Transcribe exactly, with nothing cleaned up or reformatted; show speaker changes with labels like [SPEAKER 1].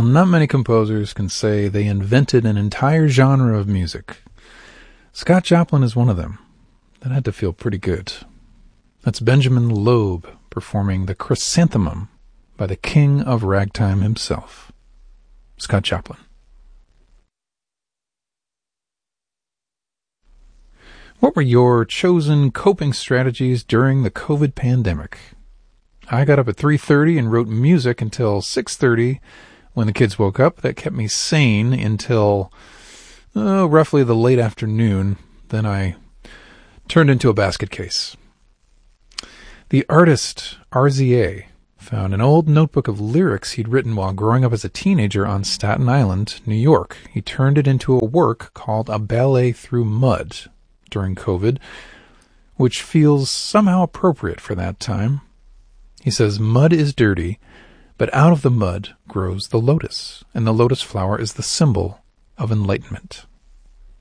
[SPEAKER 1] Well, not many composers can say they invented an entire genre of music. Scott Joplin is one of them. That had to feel pretty good. That's Benjamin Loeb performing the Chrysanthemum by the king of ragtime himself, Scott Joplin. What were your chosen coping strategies during the COVID pandemic? I got up at three thirty and wrote music until six thirty when the kids woke up. That kept me sane until oh, roughly the late afternoon. Then I turned into a basket case. The artist R Z A found an old notebook of lyrics he'd written while growing up as a teenager on Staten Island, New York. He turned it into a work called A Ballet Through Mud during COVID, which feels somehow appropriate for that time. He says, "Mud is dirty, but out of the mud grows the lotus, and the lotus flower is the symbol of enlightenment."